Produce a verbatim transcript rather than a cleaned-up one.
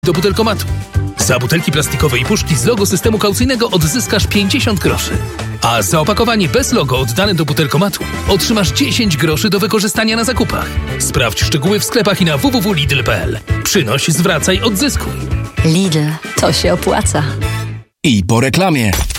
do butelkomatu. Za butelki plastikowe i puszki z logo systemu kaucyjnego odzyskasz pięćdziesiąt groszy. A za opakowanie bez logo oddane do butelkomatu otrzymasz dziesięć groszy do wykorzystania na zakupach. Sprawdź szczegóły w sklepach i na w w w kropka lidl kropka p l. Przynoś, zwracaj, odzyskuj. Lidl, to się opłaca. I po reklamie.